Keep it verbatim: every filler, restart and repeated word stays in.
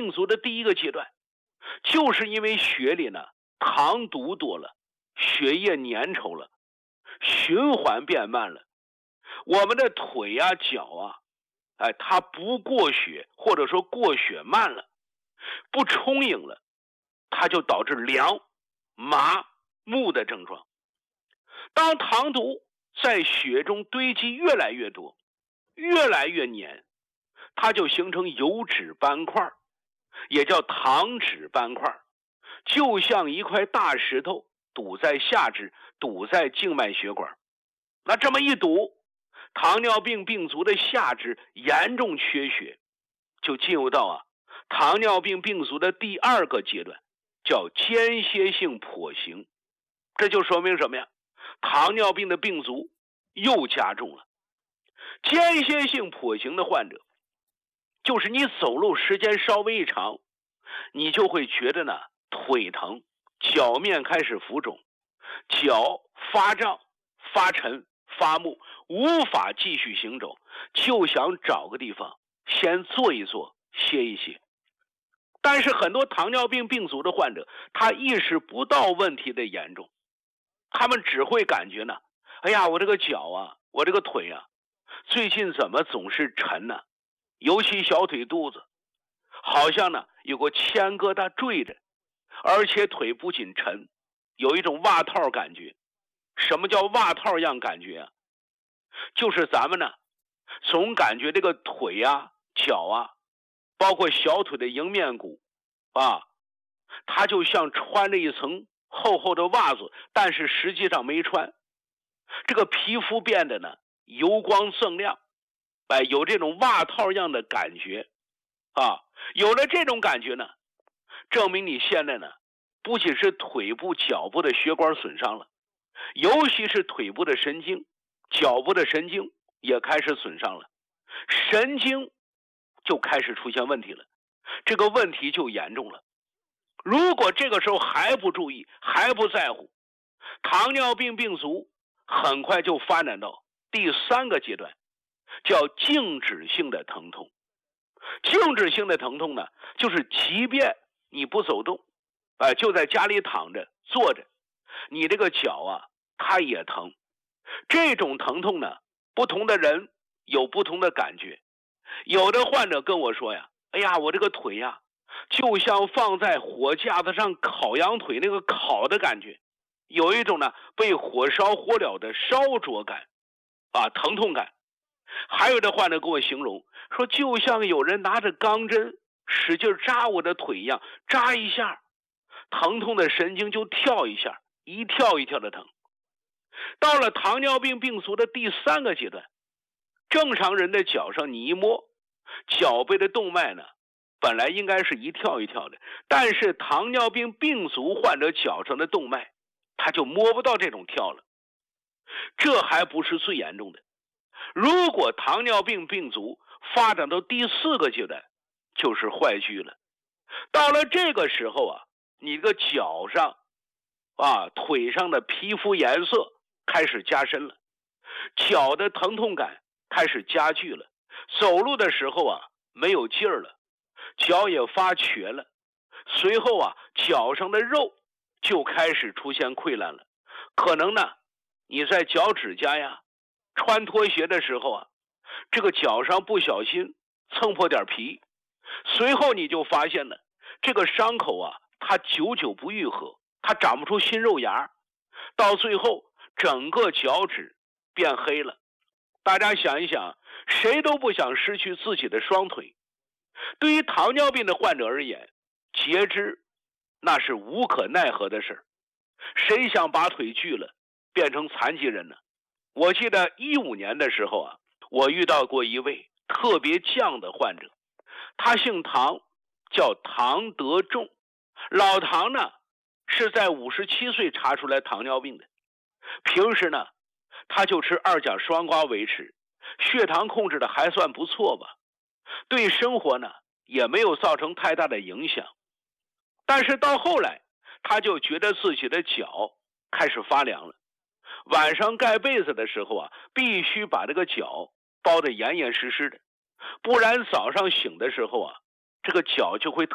病足的第一个阶段，就是因为血里呢糖毒多了，血液粘稠了，循环变慢了，我们的腿啊脚啊，哎，它不过血，或者说过血慢了，不充盈了，它就导致凉、麻、木的症状。当糖毒在血中堆积越来越多，越来越黏，它就形成油脂斑块，也叫糖脂斑块，就像一块大石头堵在下肢，堵在静脉血管。那这么一堵，糖尿病病足的下肢严重缺血，就进入到啊糖尿病病足的第二个阶段，叫间歇性跛行。这就说明什么呀？糖尿病的病足又加重了。间歇性跛行的患者，就是你走路时间稍微一长，你就会觉得呢腿疼，脚面开始浮肿，脚发胀、发沉、发木，无法继续行走，就想找个地方先坐一坐，歇一歇。但是很多糖尿病病足的患者，他意识不到问题的严重，他们只会感觉呢，哎呀，我这个脚啊，我这个腿啊，最近怎么总是沉呢？尤其小腿肚子，好像呢有个铅疙瘩坠着，而且腿不仅沉，有一种袜套感觉。什么叫袜套样感觉啊？就是咱们呢总感觉这个腿啊、脚啊，包括小腿的迎面骨啊，它就像穿着一层厚厚的袜子，但是实际上没穿。这个皮肤变得呢油光锃亮，哎，有这种袜套样的感觉啊。有了这种感觉呢，证明你现在呢不仅是腿部、脚部的血管损伤了，尤其是腿部的神经、脚部的神经也开始损伤了，神经就开始出现问题了，这个问题就严重了。如果这个时候还不注意，还不在乎，糖尿病病足很快就发展到第三个阶段，叫静止性的疼痛。静止性的疼痛呢，就是即便你不走动，呃、就在家里躺着坐着，你这个脚啊它也疼。这种疼痛呢，不同的人有不同的感觉。有的患者跟我说呀，哎呀，我这个腿呀就像放在火架子上烤羊腿那个烤的感觉，有一种呢被火烧火燎的烧灼感啊，疼痛感。还有的患者跟我形容说，就像有人拿着钢针使劲扎我的腿一样，扎一下，疼痛的神经就跳一下，一跳一跳的疼。到了糖尿病病足的第三个阶段，正常人的脚上你一摸，脚背的动脉呢本来应该是一跳一跳的，但是糖尿病病足患者脚上的动脉他就摸不到这种跳了。这还不是最严重的，如果糖尿病病足发展到第四个阶段，就是坏疽了。到了这个时候啊，你的脚上啊、腿上的皮肤颜色开始加深了，脚的疼痛感开始加剧了，走路的时候啊没有劲儿了，脚也发瘸了，随后啊脚上的肉就开始出现溃烂了。可能呢你在脚趾甲呀穿拖鞋的时候啊，这个脚上不小心蹭破点皮，随后你就发现了这个伤口啊它久久不愈合，它长不出新肉芽，到最后整个脚趾变黑了。大家想一想，谁都不想失去自己的双腿。对于糖尿病的患者而言，截肢那是无可奈何的事，谁想把腿锯了变成残疾人呢？我记得一五年的时候啊，我遇到过一位特别犟的患者，他姓唐，叫唐德仲。老唐呢是在五十七岁查出来糖尿病的，平时呢他就吃二甲双胍维持，血糖控制的还算不错吧，对生活呢也没有造成太大的影响。但是到后来他就觉得自己的脚开始发凉了，晚上盖被子的时候啊，必须把这个脚包得严严实实的，不然早上醒的时候啊，这个脚就会